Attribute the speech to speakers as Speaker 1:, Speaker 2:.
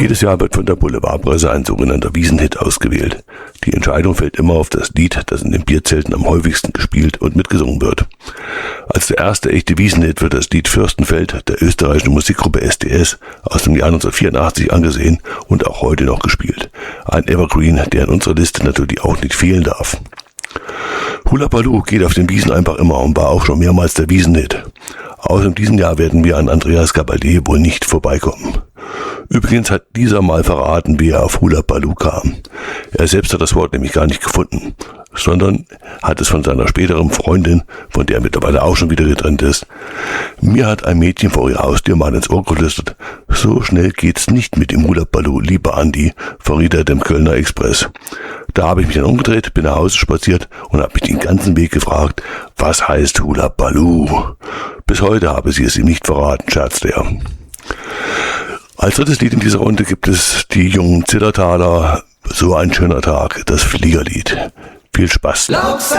Speaker 1: Jedes Jahr wird von der Boulevardpresse ein sogenannter Wiesenhit ausgewählt. Die Entscheidung fällt immer auf das Lied, das in den Bierzelten am häufigsten gespielt und mitgesungen wird. Als der erste echte Wiesenhit wird das Lied Fürstenfeld der österreichischen Musikgruppe SDS aus dem Jahr 1984 angesehen und auch heute noch gespielt. Ein Evergreen, der in unserer Liste natürlich auch nicht fehlen darf. Hula Baloo geht auf den Wiesen einfach immer und war auch schon mehrmals der Wiesenhit. Auch in diesem Jahr werden wir an Andreas Gabalier wohl nicht vorbeikommen. Übrigens hat dieser mal verraten, wie er auf Hula Baloo kam. Er selbst hat das Wort nämlich gar nicht gefunden, sondern hat es von seiner späteren Freundin, von der er mittlerweile auch schon wieder getrennt ist. Mir hat ein Mädchen vor ihrer Haustür mal ins Ohr geflüstert: So schnell geht's nicht mit dem Hula Baloo, lieber Andi, verriet er dem Kölner Express. Da habe ich mich dann umgedreht, bin nach Hause spaziert und habe mich den ganzen Weg gefragt, was heißt Hula Baloo? Bis heute habe sie es ihm nicht verraten, scherzte er. Als drittes Lied in dieser Runde gibt es die jungen Zillertaler, So ein schöner Tag, das Fliegerlied. Viel Spaß.